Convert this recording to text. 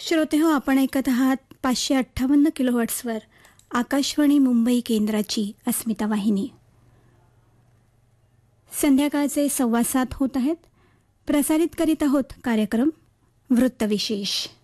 श्रोते हो, आपण ऐकत आहात 558 किलोहर्ट्झवर आकाशवाणी मुंबई केंद्राची अस्मिता वाहिनी. संध्याकाळचे 7:15 होत आहेत. प्रसारित करीत आहोत कार्यक्रम वृत्तविशेष.